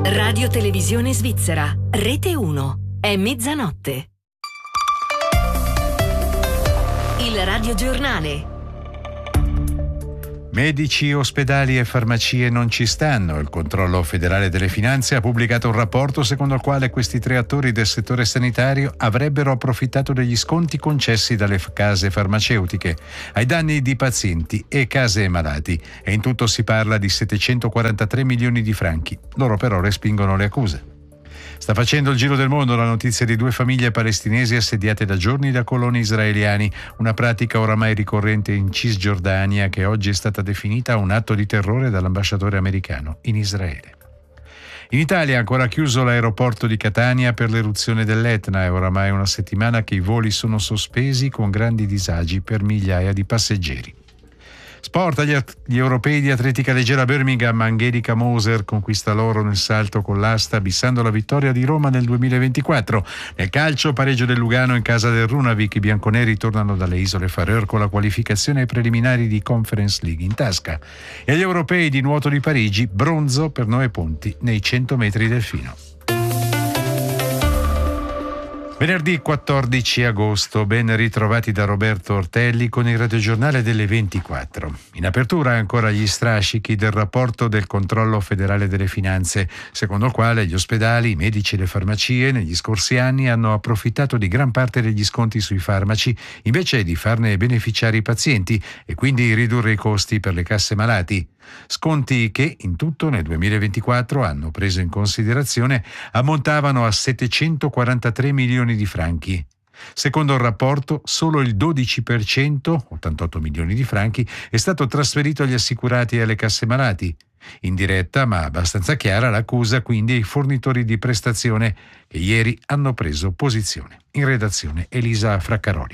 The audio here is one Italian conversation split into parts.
Radio Televisione Svizzera, Rete 1, è mezzanotte. Il radiogiornale. Medici, ospedali e farmacie non ci stanno. Il Controllo Federale delle Finanze ha pubblicato un rapporto secondo il quale questi tre attori del settore sanitario avrebbero approfittato degli sconti concessi dalle case farmaceutiche ai danni di pazienti e case malati, e in tutto si parla di 743 milioni di franchi. Loro però respingono le accuse. Sta facendo il giro del mondo la notizia di 2 famiglie palestinesi assediate da giorni da coloni israeliani, una pratica oramai ricorrente in Cisgiordania che oggi è stata definita un atto di terrore dall'ambasciatore americano in Israele. In Italia è ancora chiuso l'aeroporto di Catania per l'eruzione dell'Etna. È oramai una settimana che i voli sono sospesi con grandi disagi per migliaia di passeggeri. Sport, gli europei di atletica leggera Birmingham, Angelika Moser conquista l'oro nel salto con l'asta, bissando la vittoria di Roma nel 2024. Nel calcio, pareggio del Lugano in casa del Runavik, i bianconeri tornano dalle isole Faroe con la qualificazione ai preliminari di Conference League in tasca. E agli europei di nuoto di Parigi, bronzo per Noè Ponti nei 100 metri delfino. Venerdì 14 agosto, ben ritrovati da Roberto Ortelli con il radiogiornale delle 24. In apertura ancora gli strascichi del rapporto del Controllo Federale delle Finanze, secondo il quale gli ospedali, i medici e le farmacie negli scorsi anni hanno approfittato di gran parte degli sconti sui farmaci invece di farne beneficiare i pazienti e quindi ridurre i costi per le casse malati. Sconti che in tutto nel 2024 hanno preso in considerazione ammontavano a 743 milioni di franchi. Secondo il rapporto, solo il 12%, 88 milioni di franchi, è stato trasferito agli assicurati e alle casse malati. Indiretta ma abbastanza chiara l'accusa quindi ai fornitori di prestazione che ieri hanno preso posizione. In redazione Elisa Fraccaroli.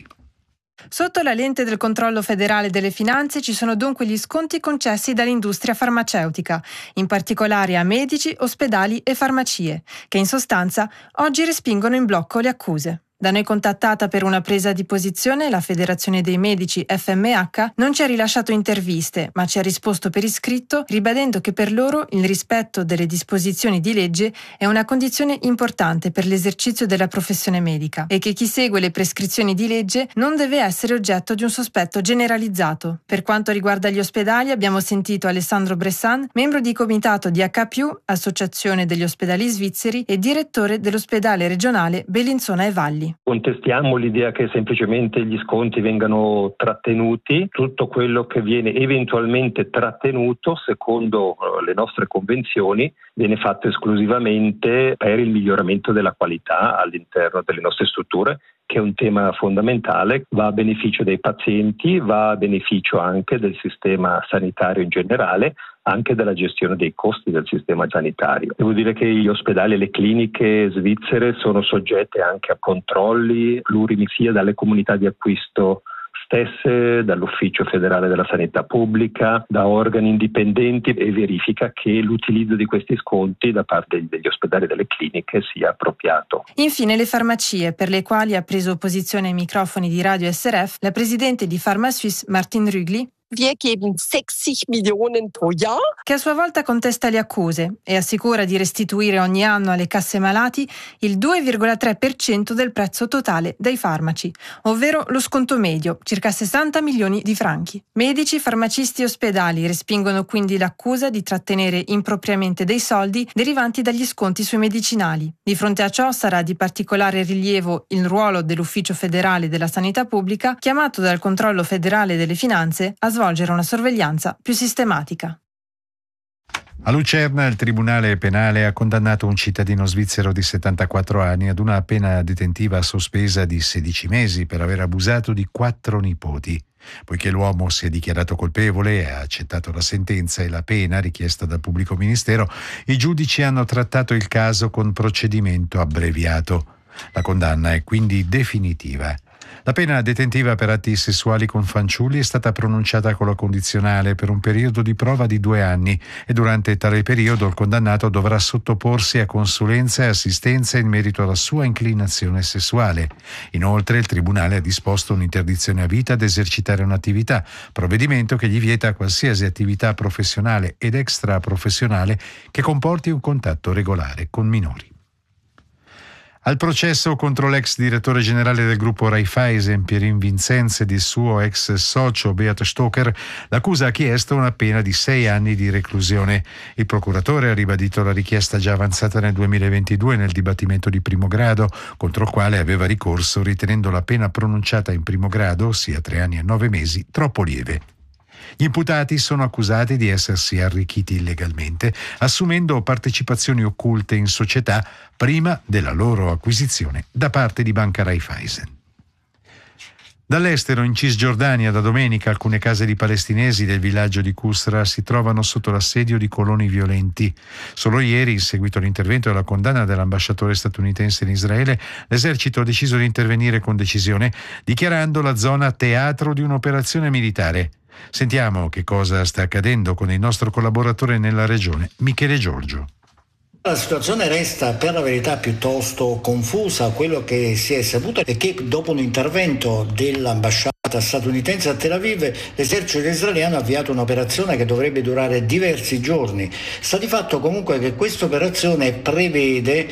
Sotto la lente del Controllo Federale delle Finanze ci sono dunque gli sconti concessi dall'industria farmaceutica, in particolare a medici, ospedali e farmacie, che in sostanza oggi respingono in blocco le accuse. Da noi contattata per una presa di posizione, la Federazione dei Medici FMH non ci ha rilasciato interviste, ma ci ha risposto per iscritto ribadendo che per loro il rispetto delle disposizioni di legge è una condizione importante per l'esercizio della professione medica e che chi segue le prescrizioni di legge non deve essere oggetto di un sospetto generalizzato. Per quanto riguarda gli ospedali, abbiamo sentito Alessandro Bressan, membro di comitato di H+, Associazione degli Ospedali Svizzeri e direttore dell'ospedale regionale Bellinzona e Valli. Contestiamo l'idea che semplicemente gli sconti vengano trattenuti. Tutto quello che viene eventualmente trattenuto, secondo le nostre convenzioni, viene fatto esclusivamente per il miglioramento della qualità all'interno delle nostre strutture, che è un tema fondamentale, va a beneficio dei pazienti, va a beneficio anche del sistema sanitario in generale, anche della gestione dei costi del sistema sanitario. Devo dire che gli ospedali e le cliniche svizzere sono soggette anche a controlli plurimi sia dalle comunità di acquisto stesse, dall'Ufficio Federale della Sanità Pubblica, da organi indipendenti, e verifica che l'utilizzo di questi sconti da parte degli ospedali e delle cliniche sia appropriato. Infine le farmacie, per le quali ha preso posizione ai microfoni di Radio SRF la presidente di PharmaSuisse Martine Rügli, Wir geben 60 Millionen pro Jahr. Che a sua volta contesta le accuse e assicura di restituire ogni anno alle casse malati il 2,3% del prezzo totale dei farmaci, ovvero lo sconto medio, circa 60 milioni di franchi. Medici, farmacisti e ospedali respingono quindi l'accusa di trattenere impropriamente dei soldi derivanti dagli sconti sui medicinali. Di fronte a ciò sarà di particolare rilievo il ruolo dell'Ufficio Federale della Sanità Pubblica, chiamato dal Controllo Federale delle Finanze a svolgere una sorveglianza più sistematica. A Lucerna il Tribunale Penale ha condannato un cittadino svizzero di 74 anni ad una pena detentiva sospesa di 16 mesi per aver abusato di 4 nipoti. Poiché l'uomo si è dichiarato colpevole e ha accettato la sentenza e la pena richiesta dal pubblico ministero, i giudici hanno trattato il caso con procedimento abbreviato. La condanna è quindi definitiva. La pena detentiva per atti sessuali con fanciulli è stata pronunciata con la condizionale per un periodo di prova di 2 anni e durante tale periodo il condannato dovrà sottoporsi a consulenza e assistenza in merito alla sua inclinazione sessuale. Inoltre il Tribunale ha disposto un'interdizione a vita ad esercitare un'attività, provvedimento che gli vieta qualsiasi attività professionale ed extraprofessionale che comporti un contatto regolare con minori. Al processo contro l'ex direttore generale del gruppo Raiffeisen, Pierin Vincenzi, ed il suo ex socio Beat Stocker, l'accusa ha chiesto una pena di 6 anni di reclusione. Il procuratore ha ribadito la richiesta già avanzata nel 2022 nel dibattimento di primo grado, contro il quale aveva ricorso ritenendo la pena pronunciata in primo grado, ossia 3 anni e 9 mesi, troppo lieve. Gli imputati sono accusati di essersi arricchiti illegalmente, assumendo partecipazioni occulte in società prima della loro acquisizione da parte di Banca Raiffeisen. Dall'estero, in Cisgiordania, da domenica alcune case di palestinesi del villaggio di Qusra si trovano sotto l'assedio di coloni violenti. Solo ieri, in seguito all'intervento e alla condanna dell'ambasciatore statunitense in Israele, l'esercito ha deciso di intervenire con decisione, dichiarando la zona teatro di un'operazione militare. Sentiamo che cosa sta accadendo con il nostro collaboratore nella regione, Michele Giorgio. La situazione resta per la verità piuttosto confusa. Quello che si è saputo è che dopo un intervento dell'ambasciata statunitense a Tel Aviv, l'esercito israeliano ha avviato un'operazione che dovrebbe durare diversi giorni. Sta di fatto comunque che questa operazione prevede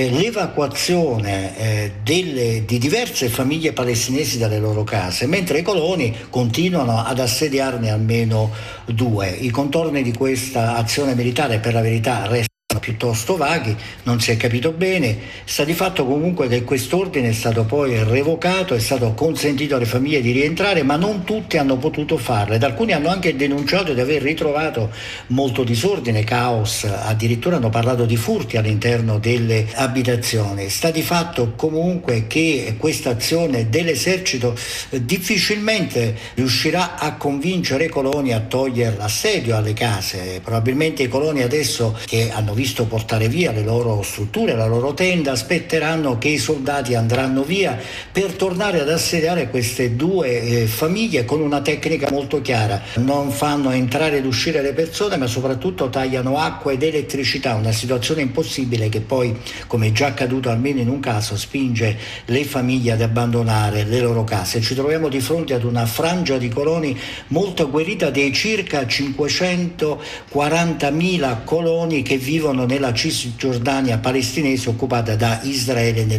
l'evacuazione di diverse famiglie palestinesi dalle loro case, mentre i coloni continuano ad assediarne almeno 2. I contorni di questa azione militare per la verità restano piuttosto vaghi, non si è capito bene. Sta di fatto comunque che quest'ordine è stato poi revocato, è stato consentito alle famiglie di rientrare, ma non tutti hanno potuto farlo ed alcuni hanno anche denunciato di aver ritrovato molto disordine, caos, addirittura hanno parlato di furti all'interno delle abitazioni. Sta di fatto comunque che questa azione dell'esercito difficilmente riuscirà a convincere i coloni a togliere l'assedio alle case. Probabilmente i coloni adesso, che hanno visto portare via le loro strutture, la loro tenda, aspetteranno che i soldati andranno via per tornare ad assediare queste 2 famiglie con una tecnica molto chiara. Non fanno entrare ed uscire le persone, ma soprattutto tagliano acqua ed elettricità, una situazione impossibile che poi, come è già accaduto almeno in un caso, spinge le famiglie ad abbandonare le loro case. Ci troviamo di fronte ad una frangia di coloni molto agguerrita dei circa 540.000 coloni che vivono nella Cisgiordania palestinese occupata da Israele nel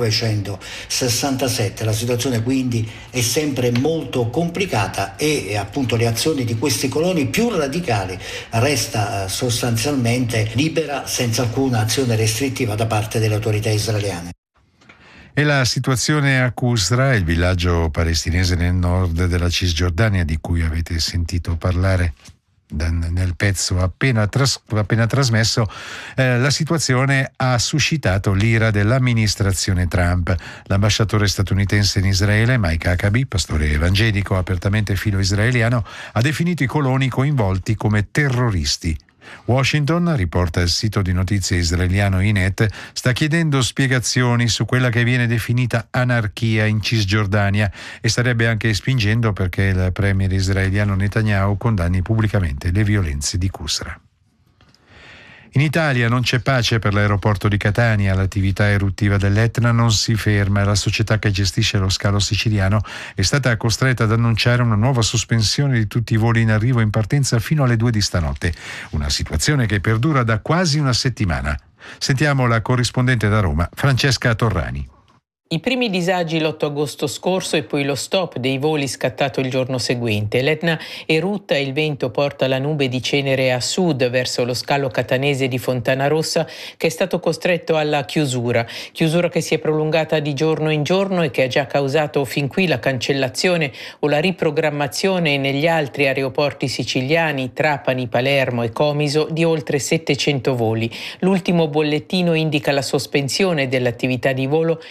1967. La situazione quindi è sempre molto complicata e appunto le azioni di questi coloni più radicali resta sostanzialmente libera, senza alcuna azione restrittiva da parte delle autorità israeliane. E la situazione a Qusra, il villaggio palestinese nel nord della Cisgiordania di cui avete sentito parlare nel pezzo appena trasmesso, la situazione ha suscitato l'ira dell'amministrazione Trump. L'ambasciatore statunitense in Israele, Mike Huckabee, pastore evangelico apertamente filo-israeliano, ha definito i coloni coinvolti come terroristi. Washington, riporta il sito di notizie israeliano Ynet, sta chiedendo spiegazioni su quella che viene definita anarchia in Cisgiordania e starebbe anche spingendo perché il premier israeliano Netanyahu condanni pubblicamente le violenze di Qusra. In Italia non c'è pace per l'aeroporto di Catania, l'attività eruttiva dell'Etna non si ferma e la società che gestisce lo scalo siciliano è stata costretta ad annunciare una nuova sospensione di tutti i voli in arrivo e in partenza fino alle 2 di stanotte, una situazione che perdura da quasi una settimana. Sentiamo la corrispondente da Roma, Francesca Torrani. I primi disagi l'8 agosto scorso e poi lo stop dei voli scattato il giorno seguente. L'Etna erutta e il vento porta la nube di cenere a sud verso lo scalo catanese di Fontanarossa, che è stato costretto alla chiusura che si è prolungata di giorno in giorno e che ha già causato fin qui la cancellazione o la riprogrammazione negli altri aeroporti siciliani, Trapani, Palermo e Comiso, di oltre 700 voli. L'ultimo bollettino indica la sospensione dell'attività di volo fino alle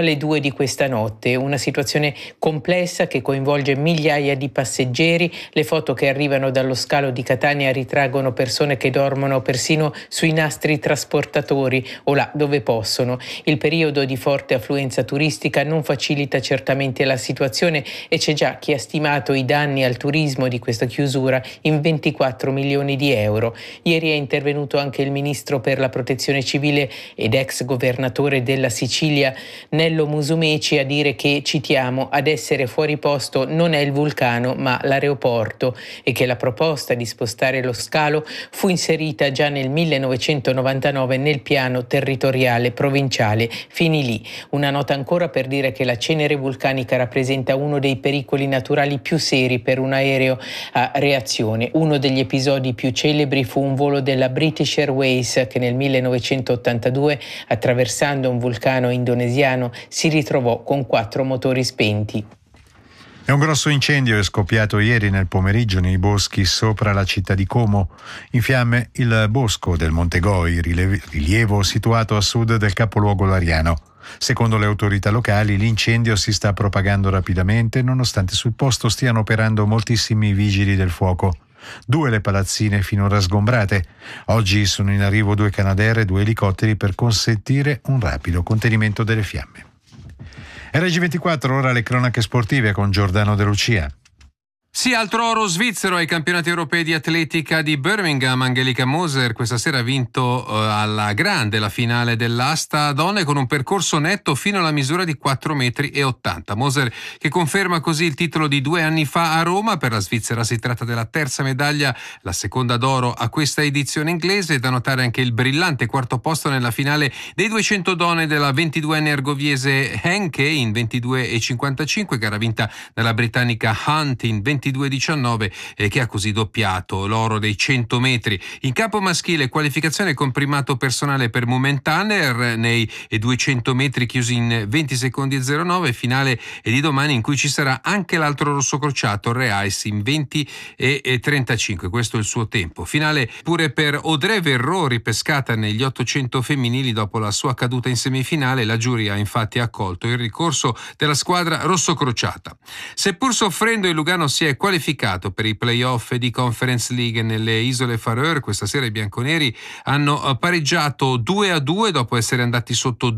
le 2 di questa notte. Una situazione complessa che coinvolge migliaia di passeggeri. Le foto che arrivano dallo scalo di Catania ritraggono persone che dormono persino sui nastri trasportatori o là dove possono. Il periodo di forte affluenza turistica non facilita certamente la situazione e c'è già chi ha stimato i danni al turismo di questa chiusura in 24 milioni di euro. Ieri è intervenuto anche il ministro per la protezione civile ed ex governatore della Sicilia, Nello Musumeci, a dire che, citiamo, ad essere fuori posto non è il vulcano ma l'aeroporto e che la proposta di spostare lo scalo fu inserita già nel 1999 nel piano territoriale provinciale. Finì lì. Una nota ancora per dire che la cenere vulcanica rappresenta uno dei pericoli naturali più seri per un aereo a reazione. Uno degli episodi più celebri fu un volo della British Airways che nel 1982, attraversando un vulcano indonesiano, si ritrovò con 4 motori spenti. E un grosso incendio è scoppiato ieri nel pomeriggio nei boschi sopra la città di Como. In fiamme il bosco del Monte Goi, rilievo situato a sud del capoluogo lariano. Secondo le autorità locali, l'incendio si sta propagando rapidamente nonostante sul posto stiano operando moltissimi vigili del fuoco. 2 le palazzine finora sgombrate. Oggi sono in arrivo 2 Canadair e 2 elicotteri per consentire un rapido contenimento delle fiamme. RG24, ora le cronache sportive con Giordano De Lucia. Sì, altro oro svizzero ai campionati europei di atletica di Birmingham. Angelica Moser questa sera ha vinto alla grande la finale dell'asta donne con un percorso netto fino alla misura di 4,80 metri. Moser che conferma così il titolo di 2 anni fa a Roma. Per la Svizzera si tratta della terza medaglia, la seconda d'oro a questa edizione inglese. Da notare anche il brillante quarto posto nella finale dei 200 donne della 22enne ergoviese Henke in 22,55, gara vinta dalla britannica Hunt in 22,19 che ha così doppiato l'oro dei 100 metri. In campo maschile qualificazione con primato personale per Mumenthaler nei 200 metri chiusi in 20 secondi e 09, finale di domani in cui ci sarà anche l'altro rosso crociato Reis in 20 e 35, questo è il suo tempo. Finale pure per Audrey Verreau, ripescata negli 800 femminili dopo la sua caduta in semifinale. La giuria ha infatti accolto il ricorso della squadra rossocrociata. Seppur soffrendo, il Lugano si è qualificato per i play-off di Conference League nelle Isole Faroe. Questa sera i bianconeri hanno pareggiato 2-2 dopo essere andati sotto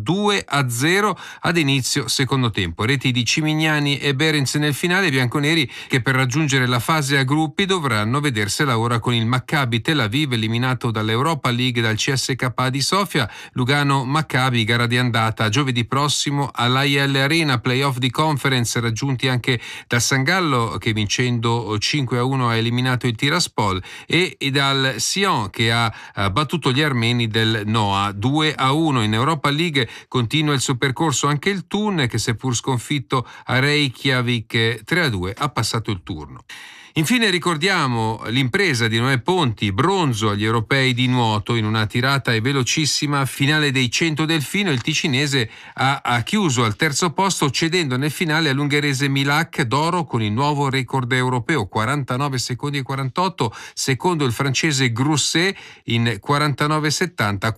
2-0 ad inizio secondo tempo. Reti di Cimignani e Berens nel finale. I bianconeri che per raggiungere la fase a gruppi dovranno vedersela ora con il Maccabi Tel Aviv, eliminato dall'Europa League dal CSKA di Sofia. Lugano-Maccabi, gara di andata giovedì prossimo all'AIL Arena. Play-off di Conference raggiunti anche dal San Gallo che vincendo 5-1 ha eliminato il Tiraspol e dal Sion che ha battuto gli armeni del Noa 2-1. In Europa League continua il suo percorso anche il Thun che, seppur sconfitto a Reykjavik 3-2, ha passato il turno. Infine ricordiamo l'impresa di Noè Ponti, bronzo agli europei di nuoto in una tirata e velocissima finale dei 100 delfino. Il ticinese ha chiuso al terzo posto cedendo nel finale all'ungherese Milak, d'oro con il nuovo record europeo 49 secondi e 48, secondo il francese Grousset in 49,70,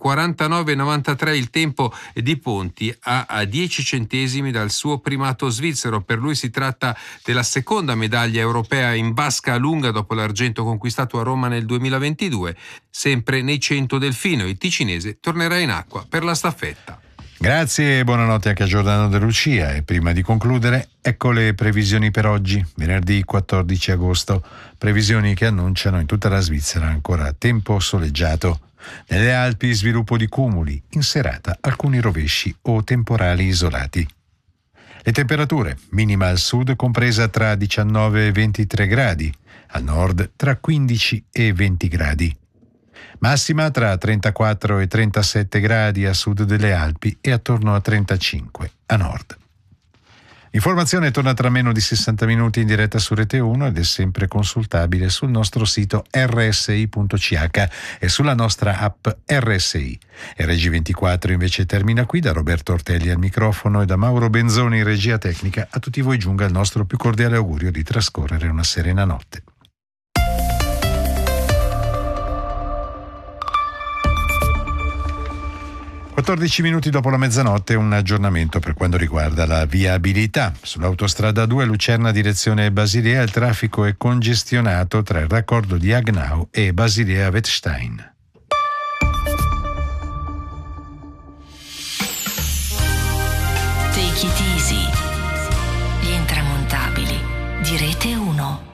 49,93 il tempo di Ponti a 10 centesimi dal suo primato svizzero. Per lui si tratta della seconda medaglia europea in basca lunga dopo l'argento conquistato a Roma nel 2022. Sempre nei 100 delfino il ticinese tornerà in acqua per la staffetta. Grazie e buonanotte anche a Giordano De Lucia. E prima di concludere, ecco le previsioni per oggi, venerdì 14 agosto. Previsioni che annunciano in tutta la Svizzera ancora tempo soleggiato. Nelle Alpi sviluppo di cumuli, in serata alcuni rovesci o temporali isolati. Le temperature, minima al sud compresa tra 19 e 23 gradi, al nord tra 15 e 20 gradi. Massima tra 34 e 37 gradi a sud delle Alpi e attorno a 35 a nord. L'informazione torna tra meno di 60 minuti in diretta su Rete 1 ed è sempre consultabile sul nostro sito rsi.ch e sulla nostra app RSI. RG24 invece termina qui. Da Roberto Ortelli al microfono e da Mauro Benzoni in regia tecnica, a tutti voi giunga il nostro più cordiale augurio di trascorrere una serena notte. 14 minuti dopo la mezzanotte, un aggiornamento per quanto riguarda la viabilità. Sull'autostrada 2 Lucerna direzione Basilea il traffico è congestionato tra il raccordo di Agnau e Basilea-Wettstein. Take it easy. Gli intramontabili di Rete 1.